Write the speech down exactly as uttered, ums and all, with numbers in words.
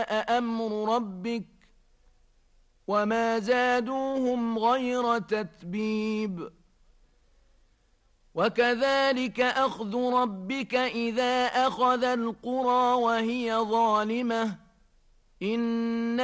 أمر ربك وما زادوهم غير تتبيب وكذلك أخذ ربك إذا أخذ القرى وهي ظالمة إن